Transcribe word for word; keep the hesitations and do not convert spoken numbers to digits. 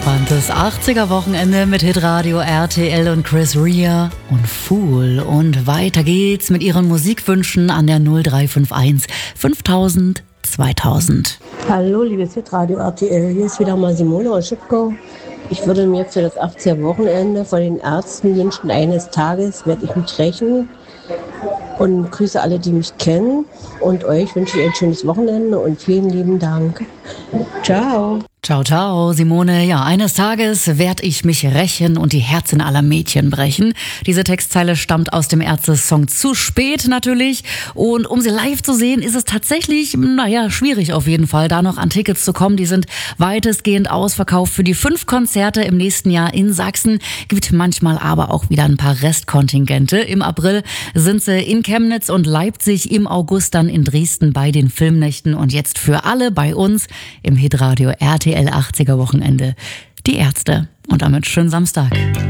Entspanntes achtziger-Wochenende mit Hitradio R T L und Chris Rea und Fool. Und weiter geht's mit Ihren Musikwünschen an der null drei fünf eins fünftausend zweitausend. Hallo, liebes Hitradio R T L, hier ist wieder mal Simone aus Schüttgau. Ich würde mir für das achtziger-Wochenende von den Ärzten wünschen, eines Tages werde ich mich rächen. Und grüße alle, die mich kennen. Und euch wünsche ich ein schönes Wochenende und vielen lieben Dank. Ciao. Ciao, ciao, Simone. Ja, eines Tages werd ich mich rächen und die Herzen aller Mädchen brechen. Diese Textzeile stammt aus dem Ärzte-Song Zu spät natürlich. Und um sie live zu sehen, ist es tatsächlich, naja, schwierig auf jeden Fall, da noch an Tickets zu kommen. Die sind weitestgehend ausverkauft für die fünf Konzerte im nächsten Jahr in Sachsen. Gibt manchmal aber auch wieder ein paar Restkontingente. Im April sind sie in Chemnitz und Leipzig, im August dann in Dresden bei den Filmnächten. Und jetzt für alle bei uns im Hitradio R T L achtziger Wochenende die Ärzte. Und damit schönen Samstag.